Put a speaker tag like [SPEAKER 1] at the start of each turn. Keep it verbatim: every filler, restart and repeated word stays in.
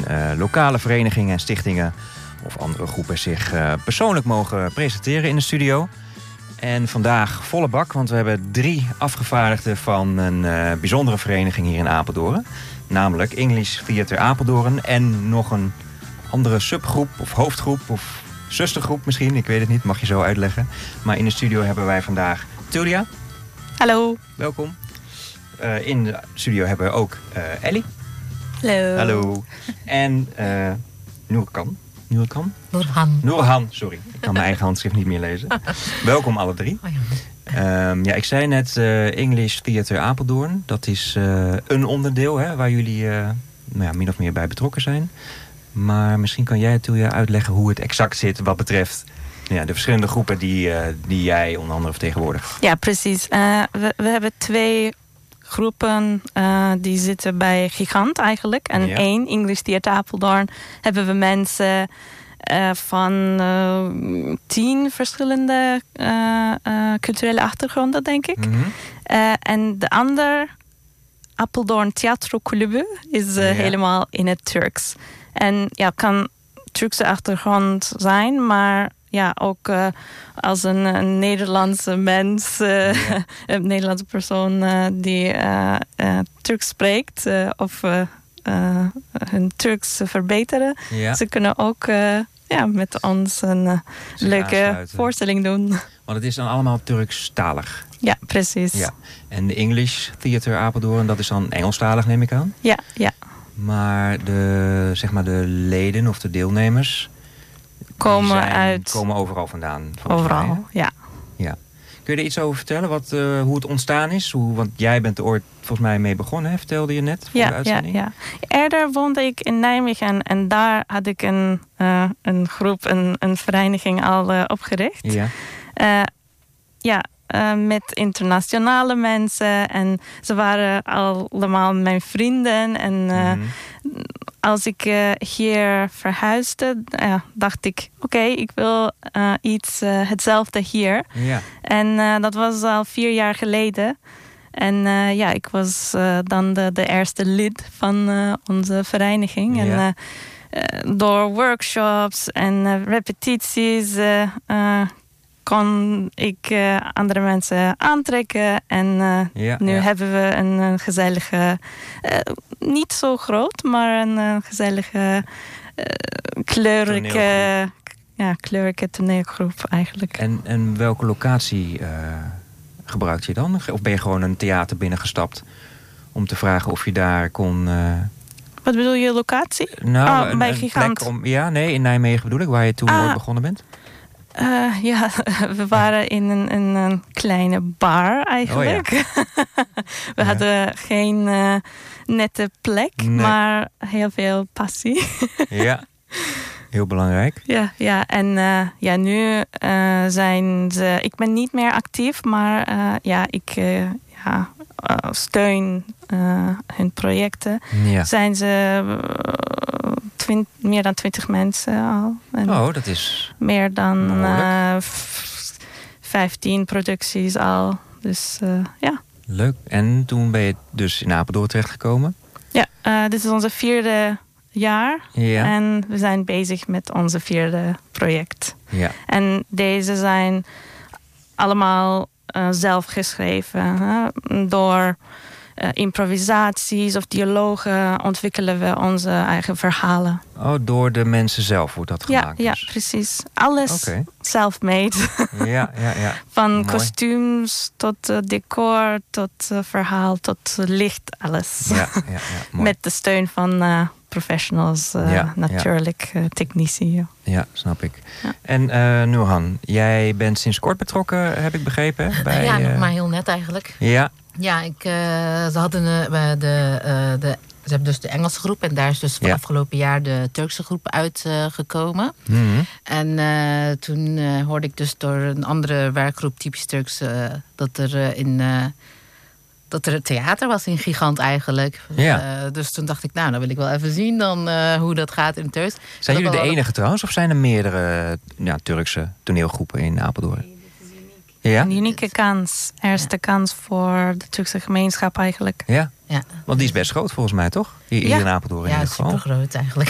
[SPEAKER 1] uh, lokale verenigingen en stichtingen of andere groepen zich uh, persoonlijk mogen presenteren in de studio. En vandaag volle bak, want we hebben drie afgevaardigden van een uh, bijzondere vereniging hier in Apeldoorn. Namelijk English Theater Apeldoorn en nog een andere subgroep of hoofdgroep of zustergroep misschien. Ik weet het niet, mag je zo uitleggen. Maar in de studio hebben wij vandaag Tulia.
[SPEAKER 2] Hallo.
[SPEAKER 1] Welkom. Uh, in de studio hebben we ook uh, Ellie.
[SPEAKER 2] Hallo.
[SPEAKER 1] Hallo. En uh, Noorkan. Noorkan?
[SPEAKER 3] Noorhan.
[SPEAKER 1] Noorhan, sorry. Ik kan mijn eigen handschrift niet meer lezen. Welkom alle drie.
[SPEAKER 3] Oh ja.
[SPEAKER 1] Um, ja, ik zei net uh, English Theater Apeldoorn. Dat is uh, een onderdeel hè, waar jullie uh, nou ja, min of meer bij betrokken zijn. Maar misschien kan jij, Tulia, uitleggen hoe het exact zit wat betreft ja, de verschillende groepen die, uh, die jij onder andere vertegenwoordigt.
[SPEAKER 2] Ja, precies. Uh, we, we hebben twee groepen uh, die zitten bij Gigant eigenlijk. En
[SPEAKER 1] ja.
[SPEAKER 2] één, English Theater Apeldoorn, hebben we mensen uh, van uh, tien verschillende uh, uh, culturele achtergronden, denk ik.
[SPEAKER 1] Mm-hmm.
[SPEAKER 2] Uh, en de ander, Apeldoorn Teatro Kulübü, is uh,
[SPEAKER 1] ja.
[SPEAKER 2] helemaal in het Turks. En ja, kan Turkse achtergrond zijn, maar ja, ook uh, als een, een Nederlandse mens, uh, ja. een Nederlandse persoon uh, die uh, uh, Turks spreekt uh, of uh, uh, hun Turks verbeteren.
[SPEAKER 1] Ja.
[SPEAKER 2] Ze kunnen ook uh, ja, met ons een uh, leuke
[SPEAKER 1] aansluiten.
[SPEAKER 2] Voorstelling doen.
[SPEAKER 1] Want het is dan allemaal Turkstalig.
[SPEAKER 2] Ja, precies.
[SPEAKER 1] Ja. En de English Theater Apeldoorn, dat is dan Engelstalig, neem ik aan?
[SPEAKER 2] Ja, ja.
[SPEAKER 1] Maar de, zeg maar de leden of de deelnemers
[SPEAKER 2] Komen
[SPEAKER 1] zijn,
[SPEAKER 2] uit...
[SPEAKER 1] komen overal vandaan.
[SPEAKER 2] Overal,
[SPEAKER 1] mij,
[SPEAKER 2] ja.
[SPEAKER 1] ja. Kun je er iets over vertellen? Wat, uh, hoe het ontstaan is? Hoe, want jij bent er ooit volgens mij mee begonnen, hè? Vertelde je net voor
[SPEAKER 2] ja,
[SPEAKER 1] de uitzending.
[SPEAKER 2] Ja, ja. Eerder woonde ik in Nijmegen en daar had ik een, uh, een groep, een, een vereniging al uh, opgericht.
[SPEAKER 1] Ja.
[SPEAKER 2] Uh, ja, uh, met internationale mensen en ze waren allemaal mijn vrienden. En uh, mm-hmm. als ik uh, hier verhuisde, uh, dacht ik, oké, okay, ik wil uh, iets uh, hetzelfde hier.
[SPEAKER 1] Ja.
[SPEAKER 2] En uh, dat was al vier jaar geleden. En uh, ja, ik was uh, dan de, de eerste lid van uh, onze vereniging.
[SPEAKER 1] Ja.
[SPEAKER 2] En uh, uh, door workshops en uh, repetities uh, uh, kon ik uh, andere mensen aantrekken. En uh,
[SPEAKER 1] ja,
[SPEAKER 2] nu
[SPEAKER 1] ja.
[SPEAKER 2] hebben we een, een gezellige, uh, niet zo groot, maar een uh, gezellige, uh, kleurrijke, ja, kleurrijke toneelgroep eigenlijk.
[SPEAKER 1] En, en welke locatie uh, gebruikt je dan? Of ben je gewoon een theater binnengestapt om te vragen of je daar kon... Uh...
[SPEAKER 2] Wat bedoel je, locatie?
[SPEAKER 1] Nou,
[SPEAKER 2] oh,
[SPEAKER 1] een,
[SPEAKER 2] bij
[SPEAKER 1] een
[SPEAKER 2] Gigant.
[SPEAKER 1] plek om, ja, nee, in Nijmegen bedoel ik, waar je toen
[SPEAKER 2] ah,
[SPEAKER 1] ooit begonnen bent.
[SPEAKER 2] Uh, ja, we waren in een, een, een kleine bar eigenlijk. Oh, ja. we ja. hadden geen uh, nette plek, nee. maar heel veel passie.
[SPEAKER 1] Ja, heel belangrijk.
[SPEAKER 2] Ja, ja. En uh, ja, nu uh, zijn ze... Ik ben niet meer actief, maar uh, ja, ik uh, ja, uh, steun uh, hun projecten.
[SPEAKER 1] Ja.
[SPEAKER 2] Zijn ze... Uh, Twint, meer dan twintig mensen al. En
[SPEAKER 1] oh, dat is
[SPEAKER 2] meer dan uh, vijftien producties al. Dus uh, ja.
[SPEAKER 1] Leuk. En toen ben je dus in Apeldoorn terechtgekomen?
[SPEAKER 2] Ja, uh, dit is onze vierde jaar.
[SPEAKER 1] Ja.
[SPEAKER 2] En we zijn bezig met onze vierde project.
[SPEAKER 1] Ja.
[SPEAKER 2] En deze zijn allemaal uh, zelf geschreven. Hè? Door... Uh, improvisaties of dialogen ontwikkelen we onze eigen verhalen.
[SPEAKER 1] Oh, door de mensen zelf wordt dat gemaakt?
[SPEAKER 2] Ja,
[SPEAKER 1] dus.
[SPEAKER 2] ja, precies. Alles okay. self-made.
[SPEAKER 1] Ja, ja, ja.
[SPEAKER 2] Van
[SPEAKER 1] mooi.
[SPEAKER 2] Kostuums tot uh, decor, tot uh, verhaal, tot uh, licht, alles.
[SPEAKER 1] Ja, ja, ja, mooi.
[SPEAKER 2] Met de steun van uh, professionals, uh,
[SPEAKER 1] ja,
[SPEAKER 2] natuurlijk ja. uh, technici. Ja.
[SPEAKER 1] ja, snap ik.
[SPEAKER 2] Ja.
[SPEAKER 1] En uh, Noorhan, jij bent sinds kort betrokken, heb ik begrepen? Bij,
[SPEAKER 3] ja, nog
[SPEAKER 1] uh...
[SPEAKER 3] maar heel net eigenlijk.
[SPEAKER 1] Ja.
[SPEAKER 3] Ja, ik, uh, ze hadden uh, de, uh, de, ze hebben dus de Engelse groep en daar is dus van
[SPEAKER 1] ja.
[SPEAKER 3] afgelopen jaar de Turkse groep uitgekomen. Uh,
[SPEAKER 1] mm-hmm.
[SPEAKER 3] En uh, toen uh, hoorde ik dus door een andere werkgroep, typisch Turks, uh, dat er uh, in uh, dat er theater was in Gigant eigenlijk.
[SPEAKER 1] Ja.
[SPEAKER 3] Uh, dus toen dacht ik, nou, dan wil ik wel even zien dan uh, hoe dat gaat in het Turks.
[SPEAKER 1] Zijn
[SPEAKER 3] dat
[SPEAKER 1] jullie de
[SPEAKER 3] al...
[SPEAKER 1] enige trouwens of zijn er meerdere ja, Turkse toneelgroepen in Apeldoorn? Ja?
[SPEAKER 2] Een unieke kans. Eerste ja. kans voor de Turkse gemeenschap eigenlijk.
[SPEAKER 1] Ja?
[SPEAKER 3] Ja.
[SPEAKER 1] Want die is best groot volgens mij, toch? Hier, hier
[SPEAKER 3] ja.
[SPEAKER 1] in Apeldoorn
[SPEAKER 3] ja,
[SPEAKER 1] in ieder geval.
[SPEAKER 3] Ja, super groot eigenlijk.